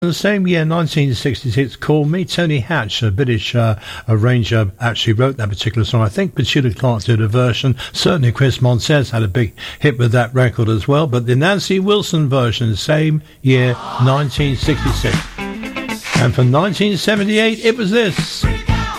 In the same year, 1966, Call Me, Tony Hatch, a British arranger, actually wrote that particular song. I think Petula Clark did a version. Certainly Chris Montez had a big hit with that record as well. But the Nancy Wilson version, same year, 1966. And from 1978, it was this.